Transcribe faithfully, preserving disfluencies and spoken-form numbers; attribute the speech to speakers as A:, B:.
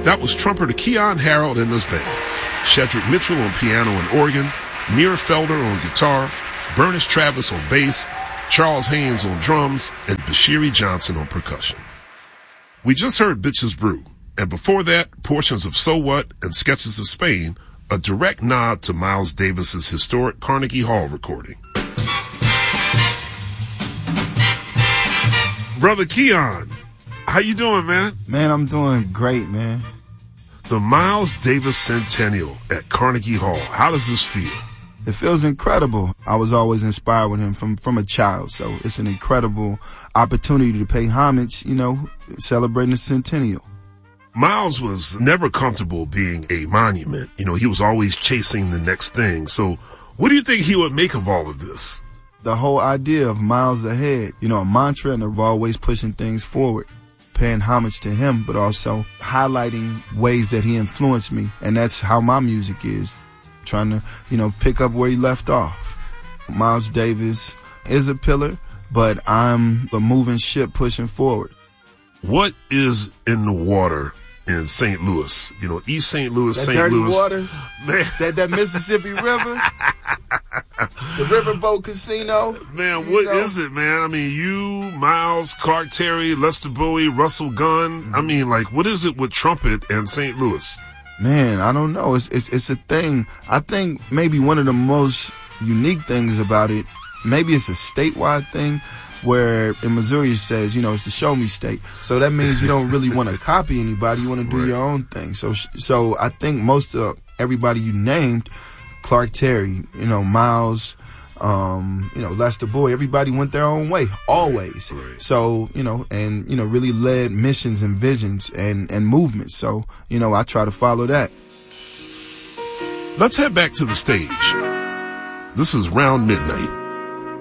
A: That was trumpeter Keon Harold and his band. Shedrick Mitchell on piano and organ, Nir Felder on guitar, Bernice Travis on bass, Charles Haynes on drums, and Bashiri Johnson on percussion. We just heard Bitches Brew, and before that, portions of So What and Sketches of Spain, a direct nod to Miles Davis's historic Carnegie Hall recording. Brother Keon, how you doing, man?
B: Man, I'm doing great, man.
A: The Miles Davis Centennial at Carnegie Hall. How does this feel?
B: It feels incredible. I was always inspired with him from, from a child, so it's an incredible opportunity to pay homage, you know, celebrating the centennial.
A: Miles was never comfortable being a monument. You know, he was always chasing the next thing. So what do you think he would make of all of this?
B: The whole idea of miles ahead, you know, a mantra and of always pushing things forward, paying homage to him, but also highlighting ways that he influenced me. And that's how my music is, trying to, you know, pick up where he left off. Miles Davis is a pillar, but I'm the moving ship pushing forward.
A: What is in the water in Saint Louis? You know, East Saint Louis,
B: that
A: Saint
B: dirty
A: Louis.
B: Water,
A: man.
B: That, that Mississippi River, the Riverboat Casino.
A: Man, what know? is it, man? I mean, you, Miles, Clark Terry, Lester Bowie, Russell Gunn. Mm-hmm. I mean, like, what is it with trumpet and Saint Louis?
B: Man, I don't know. It's, it's, it's a thing. I think maybe one of the most unique things about it, maybe it's a statewide thing, where in Missouri it says, you know, it's the show me state. So that means you don't really want to copy anybody. You want to do right. your own thing. So, so I think most of everybody you named, Clark Terry, you know, Miles, um, you know, Lester Bowie, everybody went their own way, always.
A: Right.
B: So, you know, and, you know, really led missions and visions and, and movements. So, you know, I try to follow that.
A: Let's head back to the stage. This is Round Midnight.